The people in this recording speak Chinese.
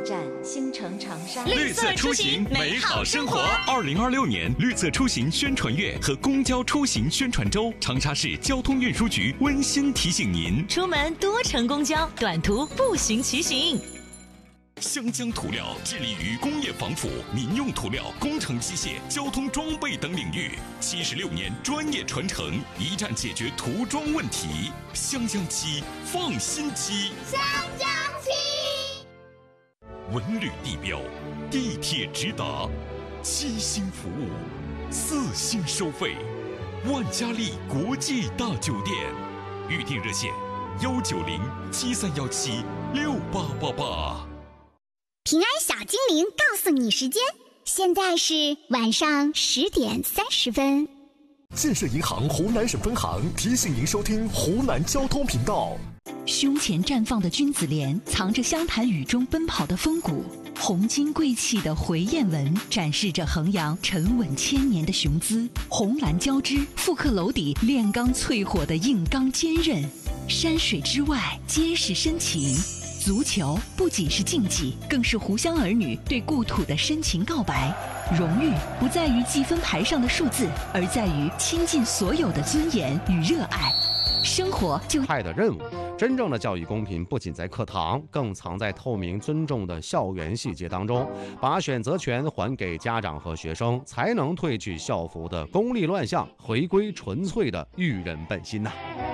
站新城长沙， 绿色出行，美好生活。2026年绿色出行宣传月和公交出行宣传周，长沙市交通运输局温馨提醒您： 出门多乘公交，短途步行骑行。 湘江涂料致力于工业防腐、民用涂料、工程机械、交通装备等领域，76年专业传承，一站解决涂装问题。湘江漆，放心漆。 湘江漆， 文旅地标，地铁直达，7星服务，4星收费，万家丽国际大酒店，预订热线19073176888。 平安小精灵告诉你时间，现在是晚上10点30分。 建设银行湖南省分行提醒您收听湖南交通频道。 胸前绽放的君子莲，藏着湘潭雨中奔跑的风骨；红金贵气的回雁纹，展示着衡阳沉稳千年的雄姿；红蓝交织，复刻楼底炼钢淬火的硬刚坚韧。山水之外，皆是深情。足球不仅是竞技，更是湖湘儿女对故土的深情告白。荣誉不在于积分牌上的数字，而在于倾尽所有的尊严与热爱。生活就派的任务，真正的教育公平不仅在课堂，更藏在透明尊重的校园细节当中。把选择权还给家长和学生，才能褪去校服的功利乱象，回归纯粹的育人本心呐。